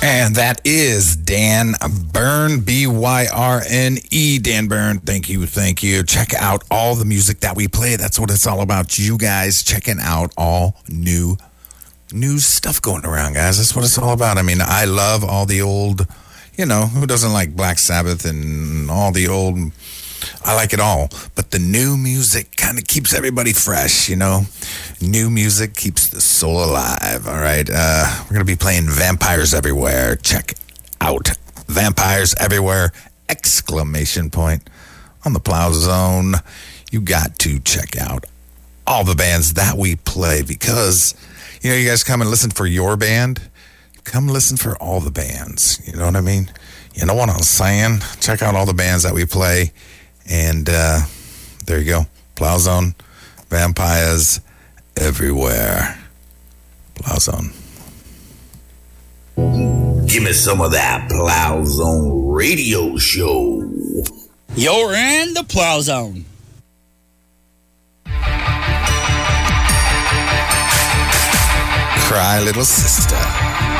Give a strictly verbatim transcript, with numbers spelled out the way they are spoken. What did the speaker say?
And that is Dan Byrne, B Y R N E. Dan Byrne, thank you, thank you. Check out all the music that we play. That's what it's all about. You guys checking out all new, new stuff going around, guys. That's what it's all about. I mean, I love all the old, you know, who doesn't like Black Sabbath and all the old... I like it all, but the new music kind of keeps everybody fresh, you know. New music keeps the soul alive, all right? Uh, we're going to be playing Vampires Everywhere. Check out Vampires Everywhere, exclamation point, on the Plow Zone. You got to check out all the bands that we play because, you know, you guys come and listen for your band. Come listen for all the bands, you know what I mean? You know what I'm saying? Check out all the bands that we play. And uh, there you go. Plow Zone, Vampires Everywhere. Plow Zone. Give me some of that Plow Zone radio show. You're in the Plow Zone. Cry, little sister.